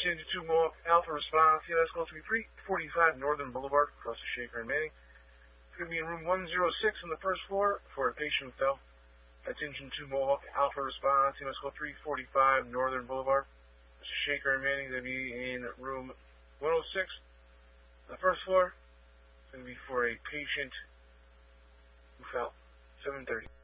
Attention to Mohawk Alpha Response, CLS call to be 345 Northern Boulevard, across the Shaker and Manning. It's going to be in room 106 on the first floor for a patient with fell. Attention to Mohawk Alpha Response, CLS call 345 Northern Boulevard, Mr. Shaker and Manning. Going to be in room 106 on the first floor. It's going to be for a patient who fell. 7:30.